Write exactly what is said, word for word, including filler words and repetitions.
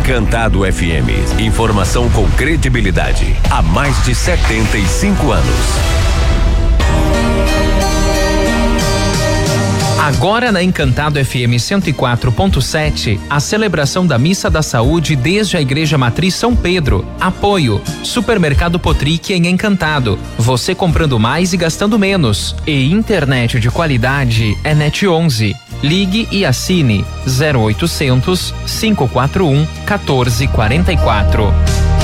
Encantado F M. Informação com credibilidade. Há mais de setenta e cinco anos. Agora na Encantado F M cento e quatro ponto sete, a celebração da Missa da Saúde desde a Igreja Matriz São Pedro. Apoio: Supermercado Potrique em Encantado. Você comprando mais e gastando menos. E internet de qualidade é Net onze. Ligue e assine zero oitocentos, cinco quatro um, quatorze quarenta e quatro.